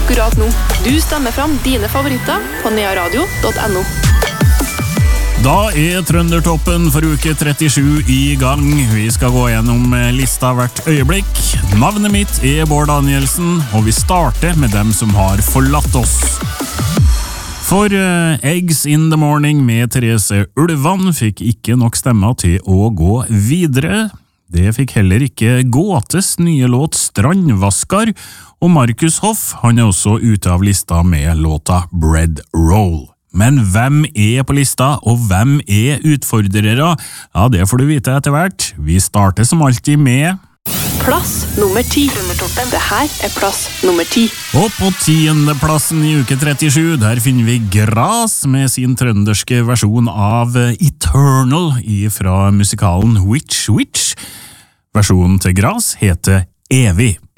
akkurat nå. Du stemmer fram dine favoritter på nearadio.no. Da Trøndertoppen for uke 37 i gang. Vi skal gå gjennom lista hvert øyeblikk. Navnet mitt Bård Danielsen, og vi starter med dem som har forlatt oss. For Eggs in the Morning med Therese Ulvan fikk ikke nok stemmer til å gå videre. Det fikk heller ikke Gåtes nye låt Strandvaskar, og Markus Hoff, han også ute av lista med låta Bread Roll. Men hvem på lista, og hvem utfordrere? Ja, det får du vite etter hvert. Vi starter som alltid med Plass nummer 10. Det her plass nummer 10. Og på 10. plassen i uke 37, der finner vi Gras med sin trønderske versjon av Eternal fra musikalen Witch Witch. Versjonen til Gras heter Evig.